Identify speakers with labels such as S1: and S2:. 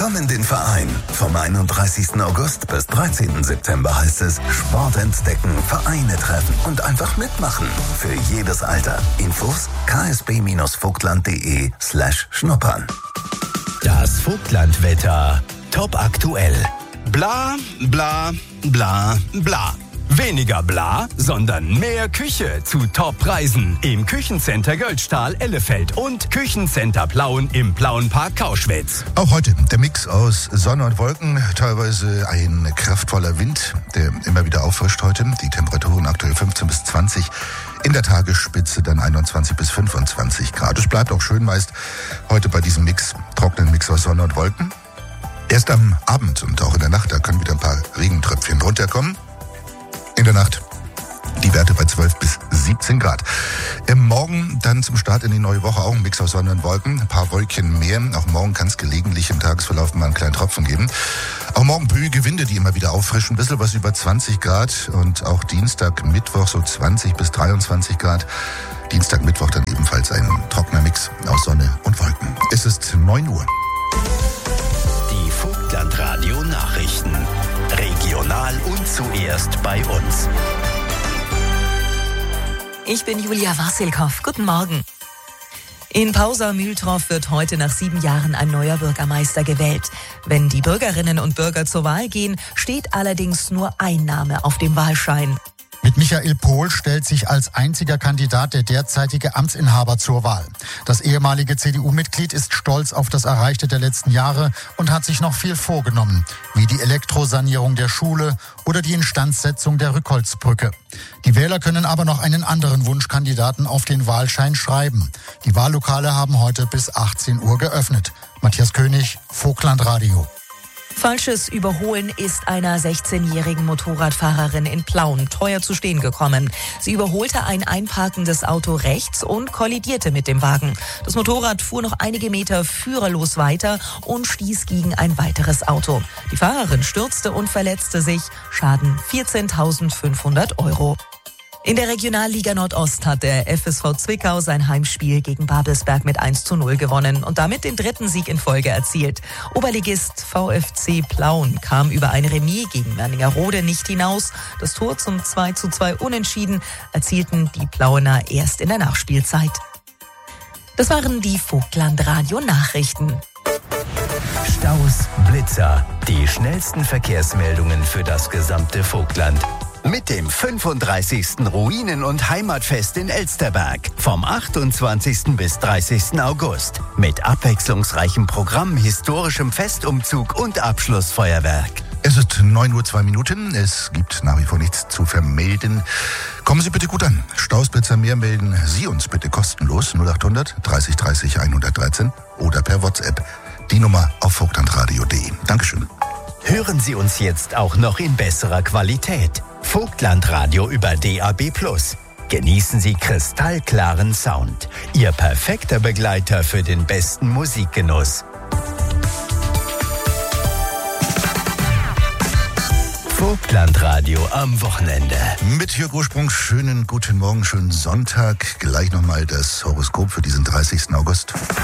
S1: Komm in den Verein. Vom 31. August bis 13. September heißt es Sport entdecken, Vereine treffen und einfach mitmachen. Für jedes Alter. Infos ksb-vogtland.de/schnuppern.
S2: Das Vogtlandwetter. Top aktuell. Bla, bla, bla, bla. Weniger bla, sondern mehr Küche zu Top-Preisen im Küchencenter Göldstahl Ellefeld und Küchencenter Plauen im Plauenpark Kauschwitz.
S3: Auch heute der Mix aus Sonne und Wolken, teilweise ein kraftvoller Wind, der immer wieder auffrischt heute. Die Temperaturen aktuell 15 bis 20, in der Tagesspitze dann 21 bis 25 Grad. Es bleibt auch schön meist heute bei diesem trockenen Mix aus Sonne und Wolken. Erst am Abend und auch in der Nacht, da können wieder ein paar Regentröpfchen runterkommen. In der Nacht die Werte bei 12 bis 17 Grad. Morgen dann zum Start in die neue Woche auch ein Mix aus Sonne und Wolken. Ein paar Wolkchen mehr. Auch morgen kann es gelegentlich im Tagesverlauf mal einen kleinen Tropfen geben. Auch morgen blühige Winde, die immer wieder auffrischen. Ein bisschen was über 20 Grad. Und auch Dienstag, Mittwoch so 20 bis 23 Grad. Dienstag, Mittwoch dann ebenfalls ein trockener Mix aus Sonne und Wolken. Es ist 9 Uhr.
S2: Die Vogtlandradio Nachrichten. Regional und zuerst bei uns.
S4: Ich bin Julia Wassilkow. Guten Morgen. In Pausa-Mühltorf wird heute nach 7 Jahren ein neuer Bürgermeister gewählt. Wenn die Bürgerinnen und Bürger zur Wahl gehen, steht allerdings nur ein Name auf dem Wahlschein.
S5: Mit Michael Pohl stellt sich als einziger Kandidat der derzeitige Amtsinhaber zur Wahl. Das ehemalige CDU-Mitglied ist stolz auf das Erreichte der letzten Jahre und hat sich noch viel vorgenommen, wie die Elektrosanierung der Schule oder die Instandsetzung der Rückholzbrücke. Die Wähler können aber noch einen anderen Wunschkandidaten auf den Wahlschein schreiben. Die Wahllokale haben heute bis 18 Uhr geöffnet. Matthias König, Vogtlandradio.
S4: Falsches Überholen ist einer 16-jährigen Motorradfahrerin in Plauen teuer zu stehen gekommen. Sie überholte ein einparkendes Auto rechts und kollidierte mit dem Wagen. Das Motorrad fuhr noch einige Meter führerlos weiter und stieß gegen ein weiteres Auto. Die Fahrerin stürzte und verletzte sich. Schaden 14.500 €. In der Regionalliga Nordost hat der FSV Zwickau sein Heimspiel gegen Babelsberg mit 1:0 gewonnen und damit den 3. Sieg in Folge erzielt. Oberligist VfC Plauen kam über ein Remis gegen Wernigerode nicht hinaus. Das Tor zum 2:2 Unentschieden erzielten die Plauener erst in der Nachspielzeit. Das waren die Vogtlandradio Nachrichten.
S2: Staus, Blitzer, die schnellsten Verkehrsmeldungen für das gesamte Vogtland. Mit dem 35. Ruinen- und Heimatfest in Elsterberg vom 28. bis 30. August. Mit abwechslungsreichem Programm, historischem Festumzug und Abschlussfeuerwerk.
S3: Es ist 9:02 Uhr. Es gibt nach wie vor nichts zu vermelden. Kommen Sie bitte gut an. Staus, Blitzer, mehr melden Sie uns bitte kostenlos 0800 30 30 113 oder per WhatsApp. Die Nummer auf vogtlandradio.de. Dankeschön.
S2: Hören Sie uns jetzt auch noch in besserer Qualität. Vogtlandradio über DAB+. Genießen Sie kristallklaren Sound. Ihr perfekter Begleiter für den besten Musikgenuss. Vogtlandradio am Wochenende.
S3: Mit Jörg Ursprung, schönen guten Morgen, schönen Sonntag. Gleich nochmal das Horoskop für diesen 30. August.